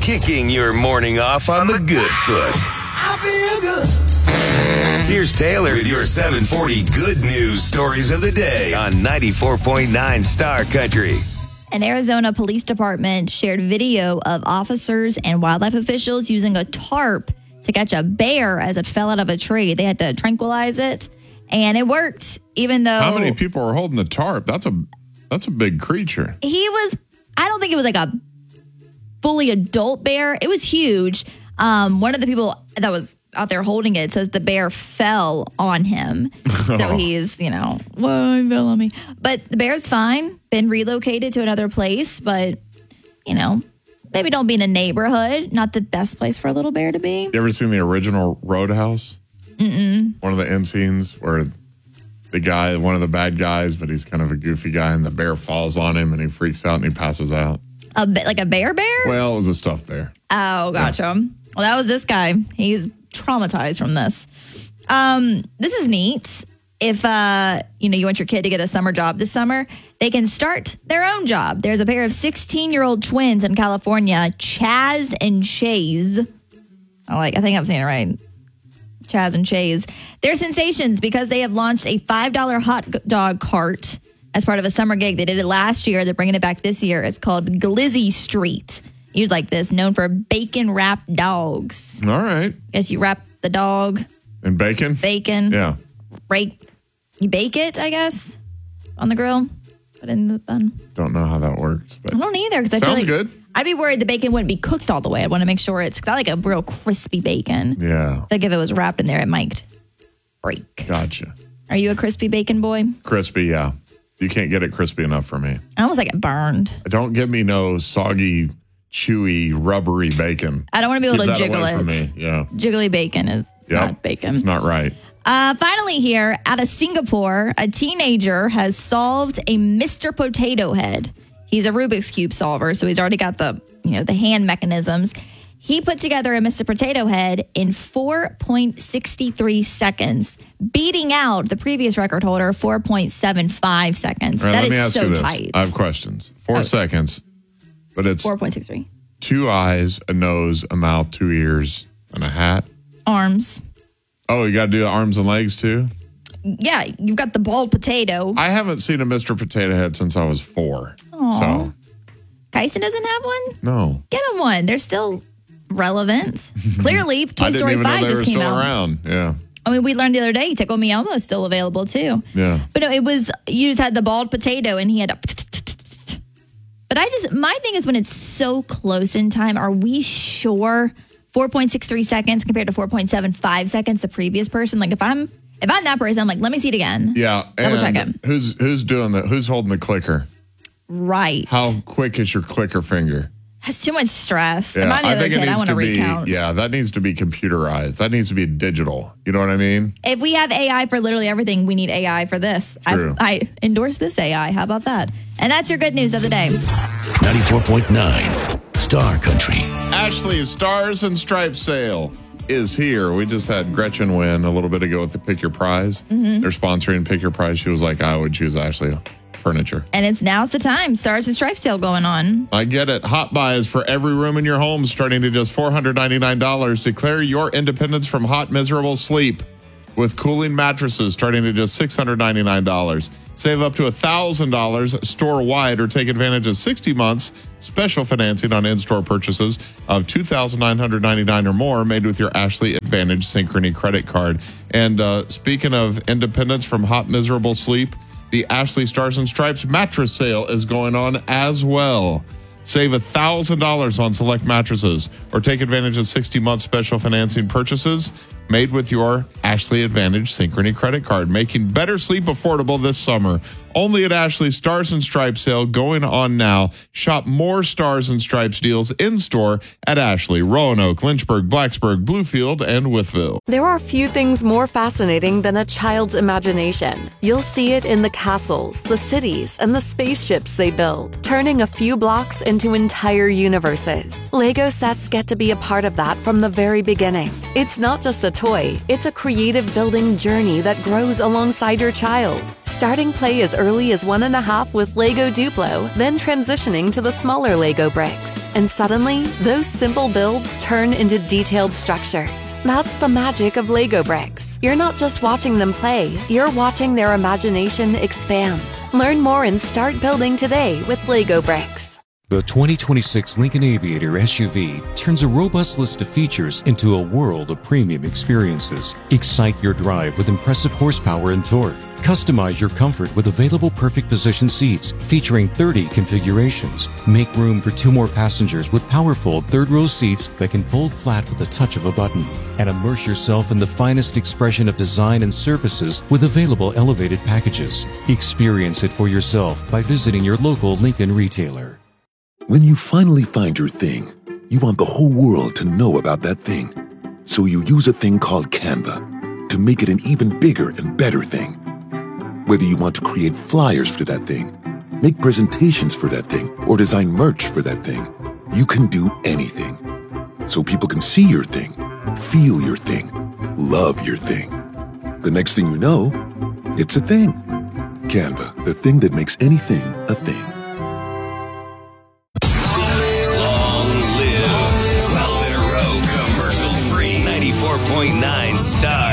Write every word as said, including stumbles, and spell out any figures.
kicking your morning off on the good foot. I feel good. Here's Taylor with your seven forty good news stories of the day on ninety-four point nine Star Country. An Arizona police department shared video of officers and wildlife officials using a tarp to catch a bear as it fell out of a tree. They had to tranquilize it, and it worked, even though... How many people were holding the tarp? That's a that's a big creature. He was... I don't think it was like a fully adult bear. It was huge. Um, one of the people that was out there holding it says the bear fell on him. So he's, you know, whoa, he fell on me. But the bear's fine, been relocated to another place. But, you know, maybe don't be in a neighborhood. Not the best place for a little bear to be. You ever seen the original Roadhouse? Mm-mm. One of the end scenes where the guy, one of the bad guys, but he's kind of a goofy guy, and the bear falls on him and he freaks out and he passes out. A bit like a bear bear? Well, it was a stuffed bear. Oh, gotcha. Yeah. Well, that was this guy. He's traumatized from this. Um, this is neat. If, uh, you know, you want your kid to get a summer job this summer, they can start their own job. There's a pair of sixteen-year-old twins in California, Chaz and Chase. I like, I think I'm saying it right. Chaz and Chase. They're sensations because they have launched a five dollar hot dog cart as part of a summer gig. They did it last year. They're bringing it back this year. It's called Glizzy Street. You'd like this, known for bacon-wrapped dogs. All right. Guess you wrap the dog. And bacon? Bacon. Yeah. Break. You bake it, I guess, on the grill. Put it in the bun. Don't know how that works. But I don't either. Cause I sounds feel like good. I'd be worried the bacon wouldn't be cooked all the way. I'd want to make sure it's got like a real crispy bacon. Yeah. Like if it was wrapped in there, it might break. Gotcha. Are you a crispy bacon boy? Crispy, yeah. You can't get it crispy enough for me. I almost like it burned. Don't give me no soggy, chewy, rubbery bacon. I don't want to be able Keep to that jiggle away it. from me. Yeah. Jiggly bacon is Yep. not bacon. It's not right. Uh, finally here, out of Singapore, a teenager has solved a Mister Potato Head. He's a Rubik's Cube solver, so he's already got the, you know, the hand mechanisms. He put together a Mister Potato Head in four point six three seconds, beating out the previous record holder, four point seven five seconds. All right, that let me is ask so you this. tight. I have questions. Four Okay. seconds, but it's four point six three. two eyes, a nose, a mouth, two ears, and a hat. Arms. Oh, you got to do the arms and legs too? Yeah, you've got the bald potato. I haven't seen a Mister Potato Head since I was four. Aw. So, Kyson doesn't have one? no. Get him one. They're still relevant. Clearly, I Toy didn't Story even five know they just were came still out. around. Yeah. I mean, we learned the other day, Tickle Me Elmo is still available too. Yeah. But no, it was, you just had the bald potato and he had a. But I just, my thing is when it's so close in time, are we sure four point six three seconds compared to four point seven five seconds the previous person? Like if I'm, if I'm that person, I'm like, let me see it again. Yeah. Double check and it. Who's, who's doing the, who's holding the clicker? Right. How quick is your clicker finger? That's too much stress. Yeah, Am I the I other think it kid? I needs want to to be, recount. yeah, that needs to be computerized. That needs to be digital. You know what I mean? If we have A I for literally everything, we need A I for this. True. I, I endorse this A I. How about that? And that's your good news of the day. ninety-four point nine Star Country. Ashley's Stars and Stripes sale is here. We just had Gretchen win a little bit ago with the Pick Your Prize. Mm-hmm. They're sponsoring Pick Your Prize. She was like, I would choose Ashley Furniture. And it's now's the time. Stars and Stripes sale going on. I get it. Hot buys for every room in your home starting to just four hundred ninety-nine dollars. Declare your independence from hot, miserable sleep with cooling mattresses starting at just six hundred ninety-nine dollars. Save up to one thousand dollars store-wide or take advantage of sixty months special financing on in-store purchases of two thousand nine hundred ninety-nine dollars or more made with your Ashley Advantage Synchrony credit card. And uh, speaking of independence from hot, miserable sleep, the Ashley Stars and Stripes mattress sale is going on as well. Save one thousand dollars on select mattresses or take advantage of sixty months special financing purchases made with your Ashley Advantage Synchrony credit card, making better sleep affordable this summer. Only at Ashley Stars and Stripes sale going on now. Shop more Stars and Stripes deals in store at Ashley, Roanoke, Lynchburg, Blacksburg, Bluefield, and Wytheville. There are few things more fascinating than a child's imagination. You'll see it in the castles, the cities, and the spaceships they build, turning a few blocks into entire universes. Lego sets get to be a part of that from the very beginning. It's not just a toy, it's a creative building journey that grows alongside your child. Starting play as early as one and a half with Lego Duplo, then transitioning to the smaller Lego bricks. And suddenly, those simple builds turn into detailed structures. That's the magic of Lego bricks. You're not just watching them play, you're watching their imagination expand. Learn more and start building today with Lego bricks. The twenty twenty-six Lincoln Aviator S U V turns a robust list of features into a world of premium experiences. Excite your drive with impressive horsepower and torque. Customize your comfort with available perfect position seats featuring thirty configurations. Make room for two more passengers with powerful third-row seats that can fold flat with the touch of a button. And immerse yourself in the finest expression of design and surfaces with available elevated packages. Experience it for yourself by visiting your local Lincoln retailer. When you finally find your thing, you want the whole world to know about that thing. So you use a thing called Canva to make it an even bigger and better thing. Whether you want to create flyers for that thing, make presentations for that thing, or design merch for that thing, you can do anything. So people can see your thing, feel your thing, love your thing. The next thing you know, it's a thing. Canva, the thing that makes anything a thing. Long live twelve in a row commercial free ninety-four point nine Star